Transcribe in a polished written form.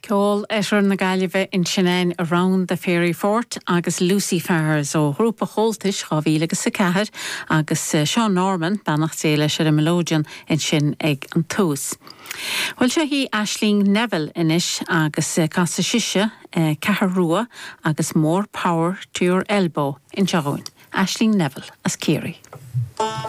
Ceol eisiau na Gaillimhe in Shannon around the Fairy Fort agus Lucy Farrs ó grúpa Holtish Chavíle agus sa cehar agus Sean Norman banach téile sé melodian in sin ag an tús. Well sé hí Aisling Neville inis agus casa siise cehar rua agus more power to your elbow in Jaroin. Aisling Neville as Kiri.